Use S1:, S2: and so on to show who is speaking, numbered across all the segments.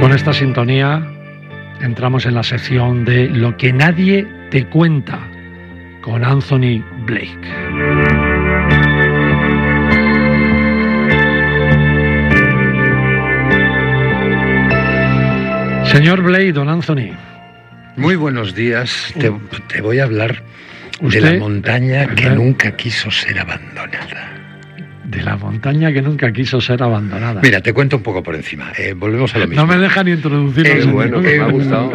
S1: Con esta sintonía entramos en la sección de Lo que nadie te cuenta con Anthony Blake. Señor Blake, don Anthony.
S2: Muy buenos días. Te voy a hablar de la montaña que nunca quiso ser abandonada.
S1: De la montaña que nunca quiso ser abandonada.
S2: Mira, te cuento un poco por encima. Volvemos a lo mismo.
S1: No me dejan ni introducirlo.
S2: Bueno, me ha gustado.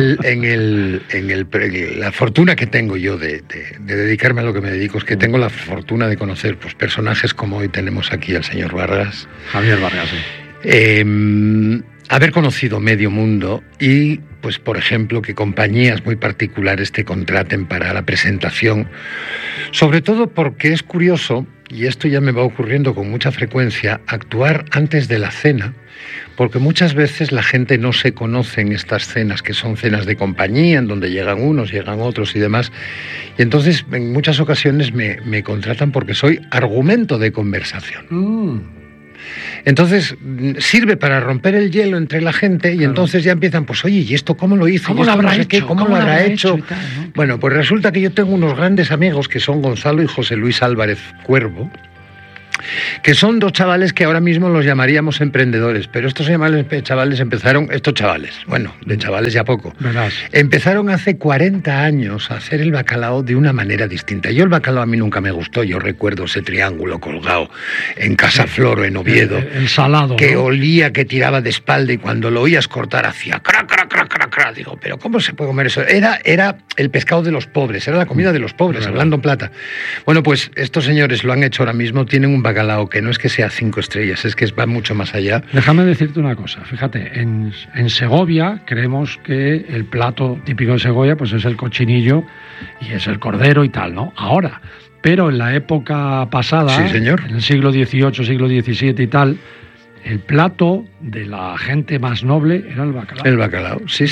S2: La fortuna que tengo yo de dedicarme a lo que me dedico es que tengo la fortuna de conocer pues, personajes como hoy tenemos aquí al señor Vargas.
S1: Javier Vargas, sí.
S2: Haber conocido medio mundo y, pues, por ejemplo, que compañías muy particulares te contraten para la presentación, sobre todo porque es curioso, y esto ya me va ocurriendo con mucha frecuencia, actuar antes de la cena, porque muchas veces la gente no se conoce en estas cenas, que son cenas de compañía, en donde llegan unos, llegan otros y demás, y entonces en muchas ocasiones me contratan porque soy argumento de conversación. Entonces sirve para romper el hielo entre la gente y entonces ya empiezan, pues oye, ¿y esto cómo lo hizo?
S1: ¿Cómo lo habrá hecho?
S2: ¿Cómo lo habrá hecho?
S1: Tal, ¿no?
S2: Bueno, pues resulta que yo tengo unos grandes amigos que son Gonzalo y José Luis Álvarez Cuervo, que son dos chavales que ahora mismo los llamaríamos emprendedores, pero estos chavales empezaron, bueno, de chavales ya poco,
S1: Verás.
S2: Empezaron hace 40 años a hacer el bacalao de una manera distinta. Yo el bacalao a mí nunca me gustó, yo recuerdo ese triángulo colgado en Casa Floro, en Oviedo,
S1: el salado,
S2: que
S1: ¿no?
S2: Olía, que tiraba de espalda y cuando lo oías cortar hacía cra, cra, cra, cra, cra. Digo, pero ¿cómo se puede comer eso? Era el pescado de los pobres, era la comida de los pobres, hablando en plata. Bueno, pues estos señores lo han hecho ahora mismo, tienen un bacalao que no es que sea 5 estrellas, es que va mucho más allá.
S1: Déjame decirte una cosa, fíjate, en Segovia creemos que el plato típico de Segovia pues es el cochinillo y es el cordero y tal, ¿no? Ahora, pero en la época pasada,
S2: sí, señor,
S1: en el siglo XVIII, siglo XVII y tal, el plato de la gente más noble era el bacalao.
S2: El bacalao, sí.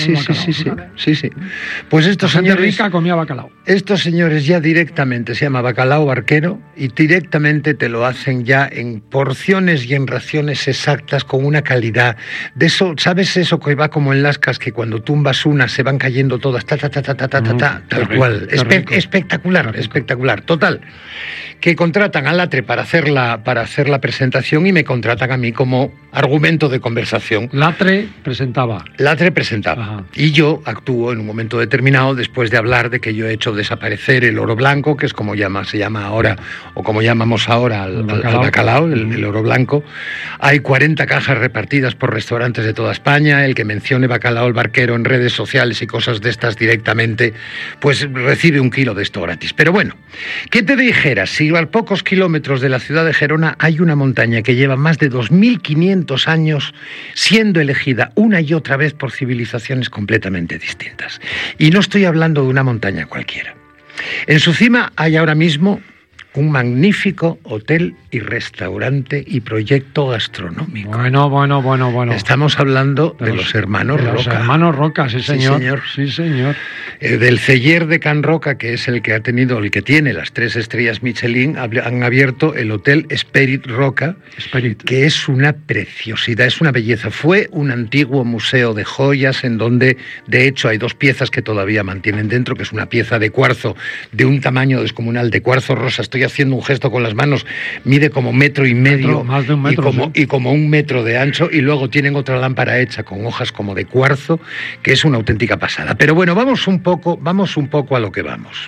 S2: Pues estos
S1: la gente
S2: señores
S1: rica comía bacalao.
S2: Estos señores ya directamente, se llama bacalao barquero, y directamente te lo hacen ya en porciones y en raciones exactas con una calidad. De eso, ¿sabes eso que va como en lascas, que cuando tumbas una se van cayendo todas, tal cual? Espectacular. Total, que contratan al Latre para hacer la presentación y me contratan a mí como argumento de conversación.
S1: Latre presentaba.
S2: Ajá. Y yo actúo en un momento determinado después de hablar de que yo he hecho desaparecer el oro blanco, que es como se llama ahora, o como llamamos ahora al bacalao, el oro blanco. Hay 40 cajas repartidas por restaurantes de toda España. El que mencione bacalao el barquero en redes sociales y cosas de estas directamente, pues recibe 1 kilo de esto gratis. Pero bueno, ¿qué te dijera? Si a pocos kilómetros de la ciudad de Gerona hay una montaña que lleva más de 2500 años siendo elegida una y otra vez por civilizaciones completamente distintas. Y no estoy hablando de una montaña cualquiera. En su cima hay ahora mismo un magnífico hotel y restaurante y proyecto gastronómico.
S1: Bueno.
S2: Estamos hablando de los hermanos Roca.
S1: Los hermanos Roca, sí señor. Sí, señor.
S2: Del Celler de Can Roca, que es el que tiene las 3 estrellas Michelin, han abierto el Hotel Esperit Roca, que es una preciosidad, es una belleza. Fue un antiguo museo de joyas en donde, de hecho, hay 2 piezas que todavía mantienen dentro, que es una pieza de cuarzo de un tamaño descomunal, de cuarzo rosa. Estoy haciendo un gesto con las manos, mide como 1,5 metros,
S1: más de 1 metro,
S2: y como 1 metro de ancho, y luego tienen otra lámpara hecha con hojas como de cuarzo, que es una auténtica pasada. Pero bueno, vamos un poco a lo que vamos.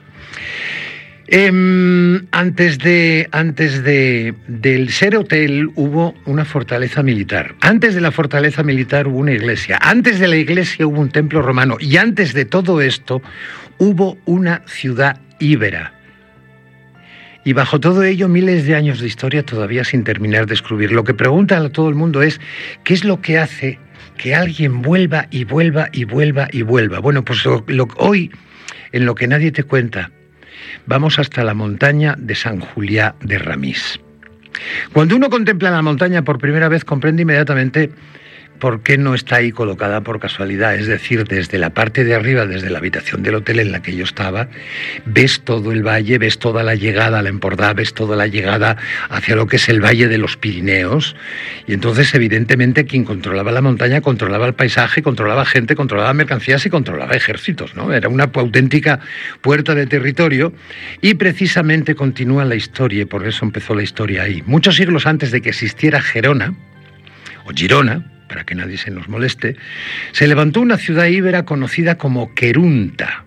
S2: Antes del ser hotel hubo una fortaleza militar. Antes de la fortaleza militar hubo una iglesia. Antes de la iglesia hubo un templo romano. Y antes de todo esto hubo una ciudad íbera. Y bajo todo ello, miles de años de historia todavía sin terminar de descubrir. Lo que pregunta a todo el mundo es, ¿qué es lo que hace que alguien vuelva y vuelva y vuelva y vuelva? Bueno, pues hoy, en lo que nadie te cuenta, vamos hasta la montaña de San Julià de Ramís. Cuando uno contempla la montaña por primera vez, comprende inmediatamente por qué no está ahí colocada por casualidad. Es decir, desde la parte de arriba, desde la habitación del hotel en la que yo estaba, ves todo el valle, ves toda la llegada a la Empordà, ves toda la llegada hacia lo que es el Valle de los Pirineos. Y entonces, evidentemente, quien controlaba la montaña controlaba el paisaje, controlaba gente, controlaba mercancías y controlaba ejércitos, ¿no? Era una auténtica puerta de territorio, y precisamente continúa la historia, y por eso empezó la historia ahí. Muchos siglos antes de que existiera Gerona, o Girona, para que nadie se nos moleste, se levantó una ciudad íbera conocida como Querunta.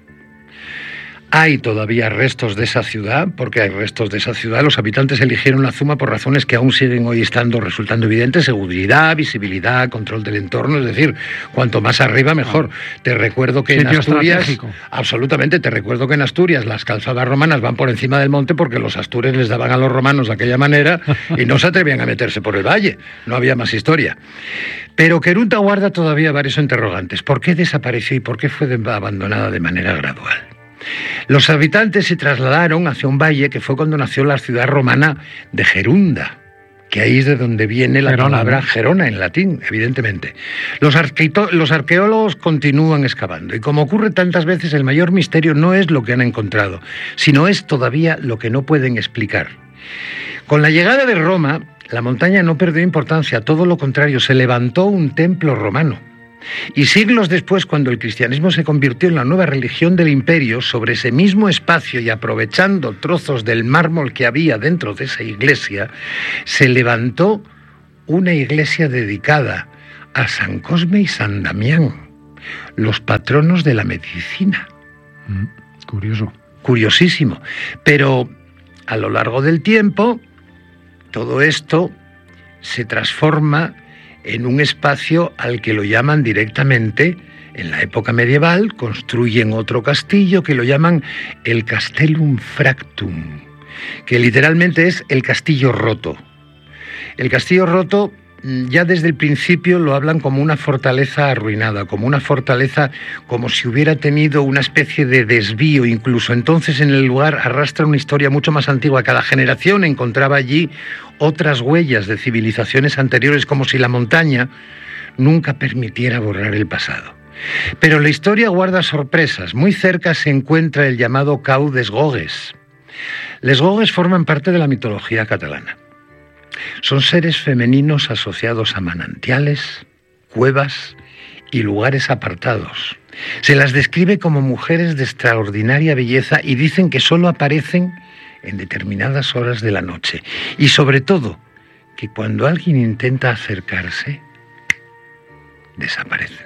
S2: Hay todavía restos de esa ciudad, porque hay restos de esa ciudad. Los habitantes eligieron la Zuma por razones que aún siguen hoy resultando evidentes: seguridad, visibilidad, control del entorno. Es decir, cuanto más arriba, mejor. Te recuerdo que en Asturias, absolutamente, te recuerdo que en Asturias las calzadas romanas van por encima del monte porque los astures les daban a los romanos de aquella manera y no se atrevían a meterse por el valle. No había más historia. Pero Querunta guarda todavía varios interrogantes. ¿Por qué desapareció y por qué fue abandonada de manera gradual? Los habitantes se trasladaron hacia un valle que fue cuando nació la ciudad romana de Gerunda, que ahí es de donde viene la palabra Gerona en latín, evidentemente. Los arqueólogos continúan excavando, y como ocurre tantas veces, el mayor misterio no es lo que han encontrado, sino es todavía lo que no pueden explicar. Con la llegada de Roma, la montaña no perdió importancia, todo lo contrario, se levantó un templo romano. Y siglos después, cuando el cristianismo se convirtió en la nueva religión del imperio, sobre ese mismo espacio y aprovechando trozos del mármol que había dentro de esa iglesia, se levantó una iglesia dedicada a San Cosme y San Damián, los patronos de la medicina.
S1: Curioso.
S2: Curiosísimo. Pero a lo largo del tiempo, todo esto se transforma en un espacio al que lo llaman directamente, en la época medieval, construyen otro castillo que lo llaman el Castellum Fractum, que literalmente es el castillo roto. El castillo roto, ya desde el principio lo hablan como una fortaleza arruinada, como una fortaleza como si hubiera tenido una especie de desvío incluso. Entonces en el lugar arrastra una historia mucho más antigua. Cada generación encontraba allí otras huellas de civilizaciones anteriores, como si la montaña nunca permitiera borrar el pasado. Pero la historia guarda sorpresas. Muy cerca se encuentra el llamado Cau des Gogues. Les Gogues forman parte de la mitología catalana. Son seres femeninos asociados a manantiales, cuevas y lugares apartados. Se las describe como mujeres de extraordinaria belleza y dicen que solo aparecen en determinadas horas de la noche. Y sobre todo, que cuando alguien intenta acercarse, desaparecen.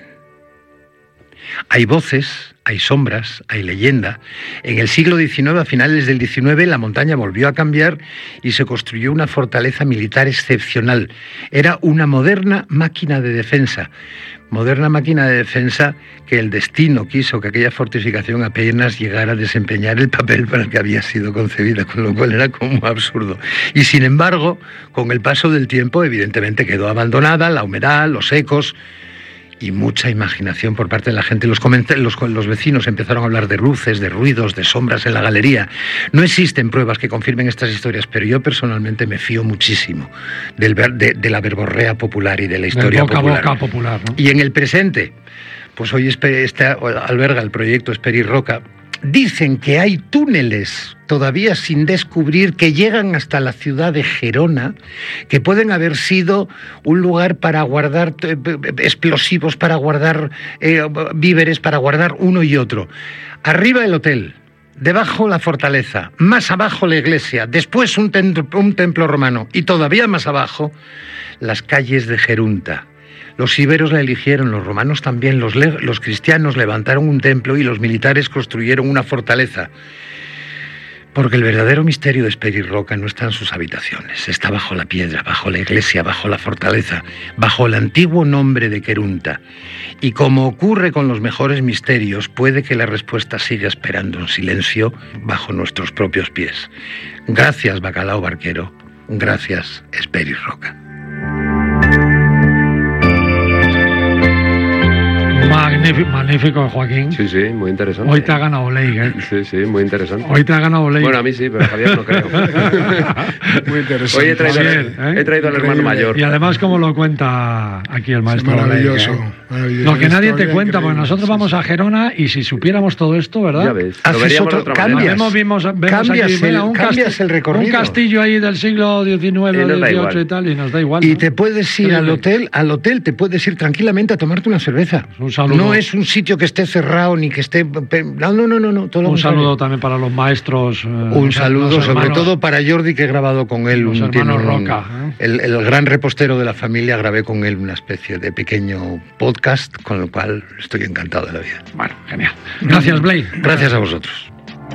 S2: Hay voces, hay sombras, hay leyenda. En el siglo XIX, a finales del XIX, la montaña volvió a cambiar y se construyó una fortaleza militar excepcional. Era una moderna máquina de defensa. Moderna máquina de defensa que el destino quiso que aquella fortificación apenas llegara a desempeñar el papel para el que había sido concebida, con lo cual era como absurdo. Y sin embargo, con el paso del tiempo, evidentemente quedó abandonada, la humedad, los ecos y mucha imaginación por parte de la gente. Los vecinos empezaron a hablar de luces, de ruidos, de sombras en la galería. No existen pruebas que confirmen estas historias, pero yo personalmente me fío muchísimo de la verborrea popular y de la historia
S1: boca
S2: popular.
S1: A boca popular, ¿no?
S2: Y en el presente, pues hoy alberga el proyecto Esperit Roca. Dicen que hay túneles todavía sin descubrir que llegan hasta la ciudad de Gerona, que pueden haber sido un lugar para guardar explosivos, para guardar víveres, para guardar uno y otro. Arriba el hotel, debajo la fortaleza, más abajo la iglesia, después un templo romano y todavía más abajo las calles de Gerunta. Los íberos la eligieron, los romanos también, los cristianos levantaron un templo y los militares construyeron una fortaleza. Porque el verdadero misterio de Esperit Roca no está en sus habitaciones, está bajo la piedra, bajo la iglesia, bajo la fortaleza, bajo el antiguo nombre de Querunta. Y como ocurre con los mejores misterios, puede que la respuesta siga esperando en silencio bajo nuestros propios pies. Gracias, Bacalao Barquero. Gracias, Esperit Roca.
S1: Magnífico. Magnífico, Joaquín.
S3: Sí, muy interesante.
S1: Hoy te ha ganado Blake,
S3: Sí, muy interesante.
S1: Hoy te ha ganado Blake.
S3: Bueno, a mí sí, pero Javier no creo.
S4: Muy interesante.
S3: Hoy he traído al hermano mayor.
S1: Y además, como lo cuenta aquí el maestro
S4: maravilloso,
S1: Blake,
S4: maravilloso.
S1: Lo que nadie te cuenta, porque nosotros vamos a Gerona y si supiéramos todo esto, ¿verdad?
S3: Ya ves, lo veríamos de otra manera.
S1: Vemos
S2: cambias el recorrido.
S1: Un castillo ahí del siglo XIX o XVIII y tal, y nos da igual.
S2: Y te puedes ir al hotel te puedes ir tranquilamente a tomarte una cerveza.
S1: Un saludo.
S2: No es un sitio que esté cerrado ni que esté... No. Todo
S1: un saludo también para los maestros.
S2: Un saludo sobre todo para Jordi, que he grabado con él.
S1: Los hermanos Roca.
S2: El gran repostero de la familia, grabé con él una especie de pequeño podcast, con lo cual estoy encantado de la vida.
S1: Bueno, genial. Gracias, Blake.
S2: Gracias a vosotros.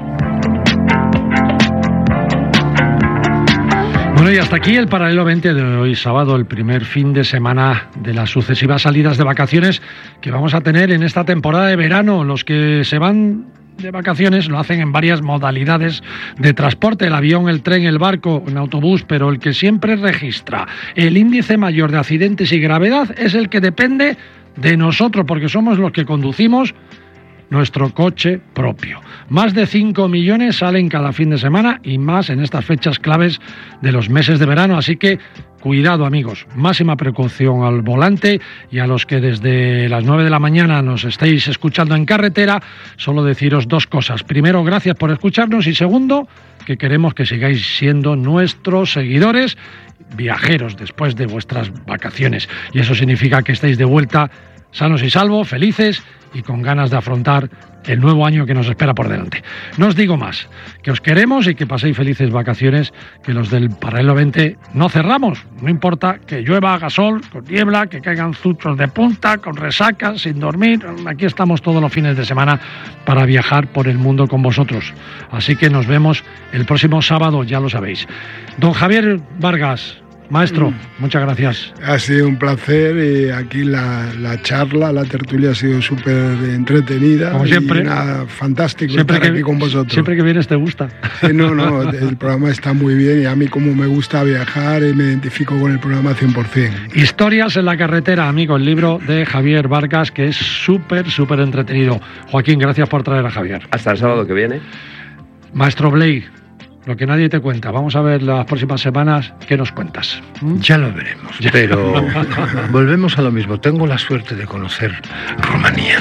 S1: Bueno, y hasta aquí el Paralelo 20 de hoy sábado, el primer fin de semana de las sucesivas salidas de vacaciones que vamos a tener en esta temporada de verano. Los que se van de vacaciones lo hacen en varias modalidades de transporte, el avión, el tren, el barco, en autobús, pero el que siempre registra el índice mayor de accidentes y gravedad es el que depende de nosotros, porque somos los que conducimos nuestro coche propio. Más de 5 millones salen cada fin de semana y más en estas fechas claves de los meses de verano, así que cuidado, amigos, máxima precaución al volante. Y a los que desde las 9 de la mañana nos estéis escuchando en carretera, solo deciros dos cosas. Primero, gracias por escucharnos, y segundo, que queremos que sigáis siendo nuestros seguidores, viajeros después de vuestras vacaciones, y eso significa que estéis de vuelta sanos y salvos, felices y con ganas de afrontar el nuevo año que nos espera por delante. No os digo más, que os queremos y que paséis felices vacaciones, que los del Paralelo 20 no cerramos, no importa que llueva, haga sol, con niebla, que caigan zuchos de punta, con resaca, sin dormir, aquí estamos todos los fines de semana para viajar por el mundo con vosotros. Así que nos vemos el próximo sábado, ya lo sabéis. Don Javier Vargas, maestro, muchas gracias.
S4: Ha sido un placer, y aquí la charla, la tertulia ha sido súper entretenida.
S1: Como siempre.
S4: Y nada, fantástico estar aquí con vosotros.
S1: Siempre que vienes te gusta.
S4: Sí, no, el programa está muy bien, y a mí, como me gusta viajar, me identifico con el programa 100%.
S1: Historias en la carretera, amigo, el libro de Javier Vargas, que es súper entretenido. Joaquín, gracias por traer a Javier.
S3: Hasta el sábado que viene.
S1: Maestro Blake, lo que nadie te cuenta. Vamos a ver las próximas semanas qué nos cuentas.
S2: Ya lo veremos, pero volvemos a lo mismo. Tengo la suerte de conocer Rumanía.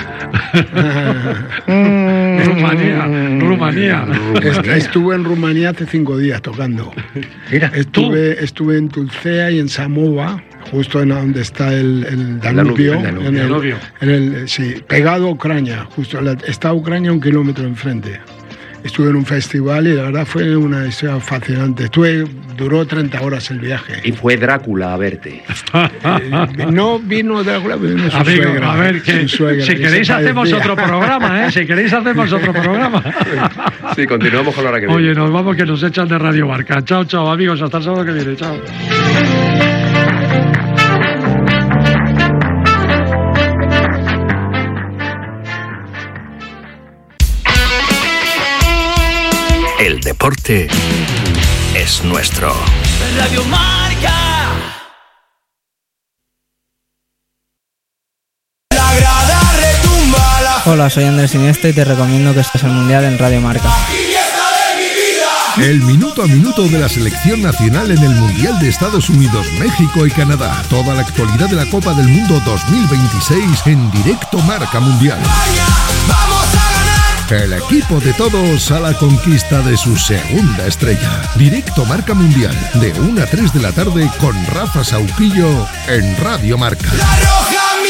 S1: Rumanía.
S4: Estuve en Rumanía hace 5 días tocando.
S2: Mira,
S4: estuve en Tulcea y en Samova, justo en donde está el Danubio. Sí, pegado a Ucrania, justo. Está Ucrania 1 kilómetro enfrente. Estuve en un festival y la verdad fue una historia fascinante. Duró 30 horas el viaje.
S3: Y fue Drácula a verte.
S4: No vino Drácula, vino su suegra.
S1: A ver, si queréis hacemos otro programa, Si queréis hacemos otro programa.
S3: Sí, continuamos con la hora que viene.
S1: Oye, nos vamos, que nos echan de Radio Marca. Chao, amigos, hasta el sábado que viene. Chao.
S5: El deporte es nuestro.
S6: Radio Marca. La grada retumba.
S7: Hola, soy Andrés Iniesta y te recomiendo que estés al Mundial en Radio Marca.
S8: El minuto a minuto de la selección nacional en el Mundial de Estados Unidos, México y Canadá. Toda la actualidad de la Copa del Mundo 2026 en directo Marca Mundial. El equipo de todos a la conquista de su segunda estrella. Directo Marca Mundial, de 1 a 3 de la tarde con Rafa Sauquillo en Radio Marca.
S6: La roja, mi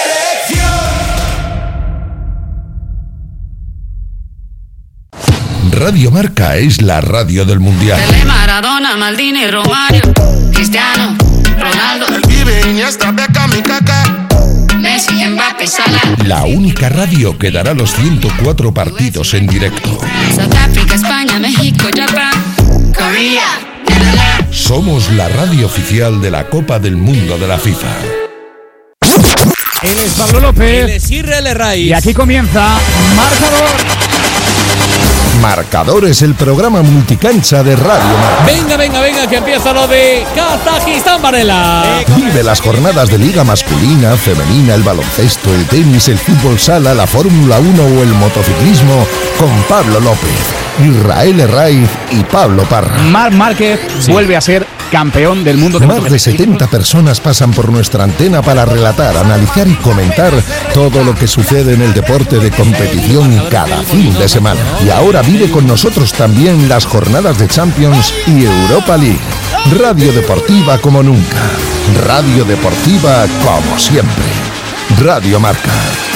S6: selección.
S8: Radio Marca es la radio del Mundial.
S9: Pelé, Maradona, Maldini, Romario, Cristiano, Ronaldo.
S6: El Pibe, Iniesta, Beckham y Kaká.
S9: Messi, Mbappé, Salah.
S8: La única radio que dará los 104 partidos en directo.
S9: South Africa, España, México, Japón, Corea, Netherlands.
S8: Somos la radio oficial de la Copa del Mundo de la FIFA.
S10: Él es Pablo López.
S11: Él es Israel Herraiz.
S10: Y aquí comienza Marcador.
S8: Marcador es el programa multicancha de Radio Marca.
S10: Venga, que empieza lo de Kazajistán, Varela.
S8: Vive las jornadas de liga masculina, femenina, el baloncesto, el tenis, el fútbol sala, la Fórmula 1 o el motociclismo con Pablo López, Israel Herraiz y Pablo Parra.
S11: Marc Márquez vuelve a ser campeón del mundo de
S8: Más de 70 personas pasan por nuestra antena para relatar, analizar y comentar todo lo que sucede en el deporte de competición cada fin de semana. Y ahora vive con nosotros también las jornadas de Champions y Europa League. Radio deportiva como nunca. Radio deportiva como siempre. Radio Marca.